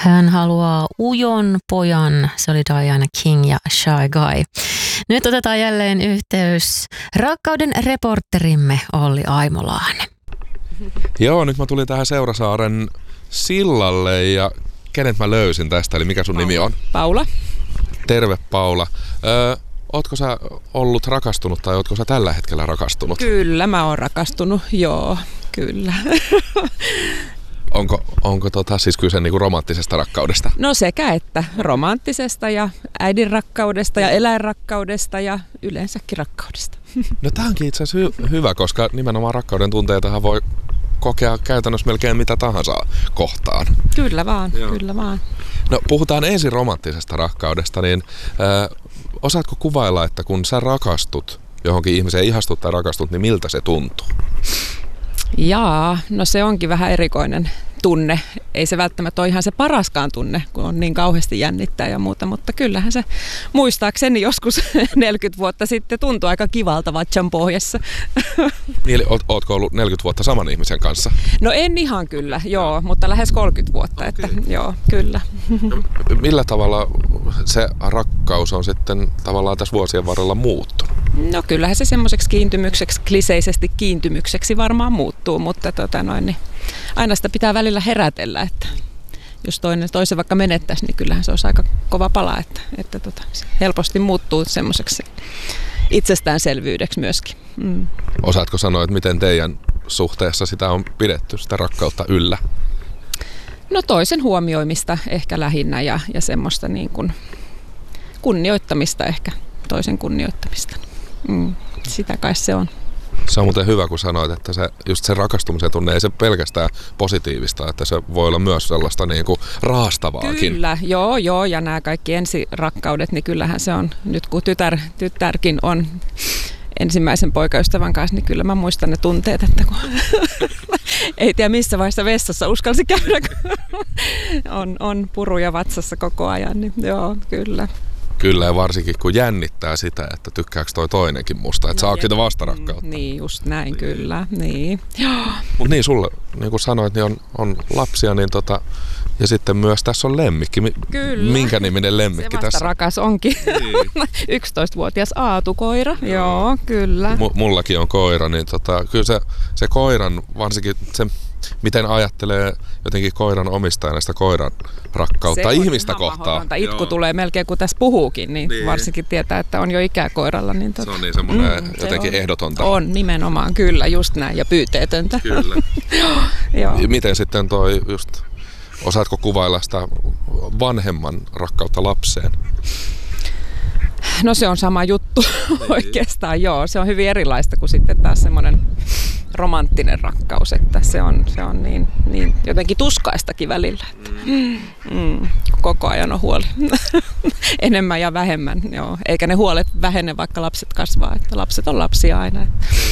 Hän haluaa ujon pojan. Se oli Diana King ja Shy Guy. Nyt otetaan jälleen yhteys rakkauden reporterimme Olli Aimolaan. Joo, nyt mä tulin tähän Seurasaaren sillalle ja kenet mä löysin tästä, eli mikä sun nimi on? Paula. Terve Paula. Ootko sä ollut rakastunut tai ootko sä tällä hetkellä rakastunut? Kyllä, mä oon rakastunut, joo, kyllä. Onko siis kyse niinku romanttisesta rakkaudesta? No sekä että romanttisesta ja äidin rakkaudesta ja eläinrakkaudesta ja yleensäkin rakkaudesta. No tää onkin itse asiassa hyvä, koska nimenomaan rakkauden tunteitahan voi kokea käytännössä melkein mitä tahansa kohtaan. Kyllä vaan, kyllä vaan. No puhutaan ensin romanttisesta rakkaudesta, niin osaatko kuvailla, että kun sä rakastut johonkin ihmiseen, ihastut tai rakastut, niin miltä se tuntuu? Jaa, no se onkin vähän erikoinen tunne. Ei se välttämättä ole ihan se paraskaan tunne, kun on niin kauheasti jännittää ja muuta, mutta kyllähän se muistaakseni joskus 40 vuotta sitten tuntui aika kivalta vatsan pohjassa. Niin, ootko ollut 40 vuotta saman ihmisen kanssa? No en ihan kyllä, joo, mutta lähes 30 vuotta, okay. Että joo, kyllä. No, millä tavalla se rakkaus on sitten tavallaan tässä vuosien varrella muuttunut? No kyllähän se semmoiseksi kiintymykseksi, kliseisesti kiintymykseksi varmaan muuttuu, mutta niin aina sitä pitää välillä herätellä, että jos toisen vaikka menettäisi, niin kyllähän se olisi aika kova pala, että se helposti muuttuu semmoiseksi itsestäänselvyydeksi myöskin. Mm. Osaatko sanoa, että miten teidän suhteessa sitä on pidetty, sitä rakkautta yllä? No toisen huomioimista ehkä lähinnä ja semmoista niin kuin kunnioittamista ehkä, toisen kunnioittamista. Sitä kai se on. Se on muuten hyvä, kun sanoit, että just se rakastumisen tunne ei se pelkästään positiivista, että se voi olla myös sellaista niin kuin raastavaakin. Kyllä, joo, ja nämä kaikki ensirakkaudet, niin kyllähän se on, nyt kun tytärkin on ensimmäisen poikaystävän kanssa, niin kyllä mä muistan ne tunteet, että kun ei tiedä missä vaiheessa vessassa uskalsi käydä, kun on puruja vatsassa koko ajan, niin joo, kyllä. Kyllä, ja varsinkin kun jännittää sitä, että tykkääkö toi toinenkin musta, että saako sitä vastarakkautta. Niin, just näin, kyllä. Niin. Mutta niin, sulle, niin kuin sanoit, niin on lapsia, niin ja sitten myös tässä on lemmikki. Kyllä. Minkä niminen lemmikki tässä? Se rakas onkin. Niin. 11-vuotias Aatu-koira, joo, kyllä. Mullakin on koira, niin kyllä se koiran, varsinkin se, miten ajattelee jotenkin koiran omistajana sitä koiran rakkautta ihmistä kohtaan. Itku tulee melkein, kun tässä puhuukin, niin varsinkin tietää, että on jo ikää koiralla. Niin se on niin semmoinen jotenkin ehdotonta. On nimenomaan, kyllä, just näin, ja pyyteetöntä. Kyllä. Joo. Miten sitten osaatko kuvailla sitä vanhemman rakkautta lapseen? No se on sama juttu oikeastaan, joo. Se on hyvin erilaista kuin sitten taas semmoinen romanttinen rakkaus, että se on niin jotenkin tuskaistakin välillä. Koko ajan on huoli. Enemmän ja vähemmän, joo. Eikä ne huolet vähene, vaikka lapset kasvaa, että lapset on lapsia aina.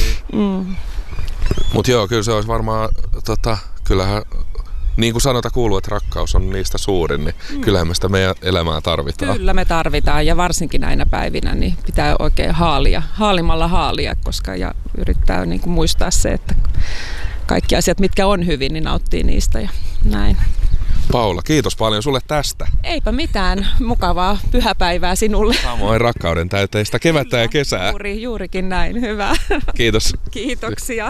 Mutta joo, kyllä se olisi varmaan, kyllähän niin kuin sanota kuuluu, että rakkaus on niistä suurin, niin kyllähän me sitä meidän elämää tarvitaan. Kyllä me tarvitaan, ja varsinkin näinä päivinä niin pitää oikein haalimalla haalia, ja yrittää niin kuin muistaa se, että kaikki asiat, mitkä on hyvin, niin nauttii niistä ja näin. Paula, kiitos paljon sulle tästä. Eipä mitään. Mukavaa pyhäpäivää sinulle. Samoin rakkauden täyteistä kevättä ja kesää. Juurikin näin. Hyvä. Kiitos. Kiitoksia.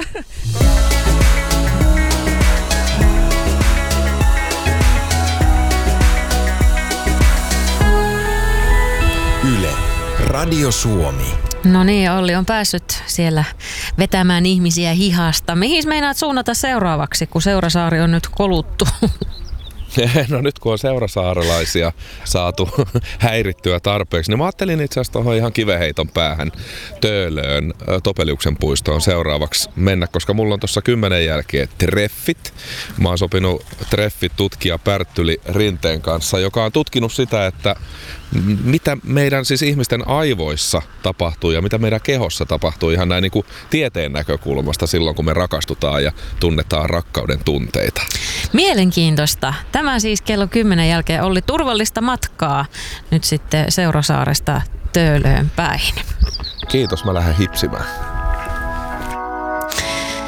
Yle, Radio Suomi. No niin, Olli on päässyt siellä vetämään ihmisiä hihasta. Mihin meinaat suunnata seuraavaksi, kun Seurasaari on nyt koluttu? No nyt kun on seurasaarelaisia saatu häirittyä tarpeeksi, niin mä ajattelin itse asiassa tuohon ihan kiveheiton päähän Töölöön Topeliuksen puistoon seuraavaksi mennä, koska mulla on tuossa 10 jälkeen treffit. Mä oon sopinut treffit tutkija Pärttyli Rinteen kanssa, joka on tutkinut sitä, että mitä meidän siis ihmisten aivoissa tapahtuu ja mitä meidän kehossa tapahtuu ihan näin niin kuin tieteen näkökulmasta silloin, kun me rakastutaan ja tunnetaan rakkauden tunteita. Mielenkiintoista. Tämä siis kello 10 jälkeen oli turvallista matkaa nyt sitten Seurasaaresta Töölöön päin. Kiitos, mä lähden hipsimään.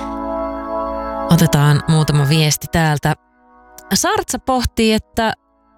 Otetaan muutama viesti täältä. Sartsa pohtii, että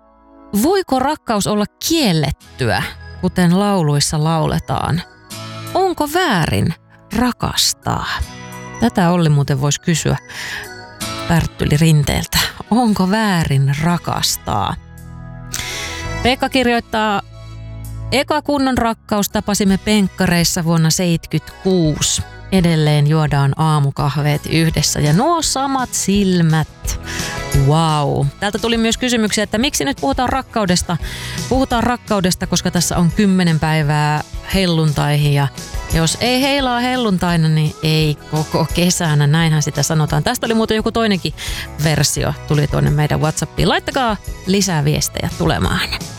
voiko rakkaus olla kiellettyä, kuten lauluissa lauletaan? Onko väärin rakastaa? Tätä Olli muuten voisi kysyä Pärttyli Rinteeltä. Onko väärin rakastaa? Pekka kirjoittaa, eka kunnon rakkaus tapasimme penkkareissa vuonna 1976. Edelleen juodaan aamukahveet yhdessä ja nuo samat silmät. Wow. Täältä tuli myös kysymyksiä, että miksi nyt puhutaan rakkaudesta? Puhutaan rakkaudesta, koska tässä on 10 päivää helluntaihin ja jos ei heilaa helluntaina, niin ei koko kesänä. Näinhän sitä sanotaan. Tästä oli muuten joku toinenkin versio. Tuli tuonne meidän WhatsAppiin. Laittakaa lisää viestejä tulemaan.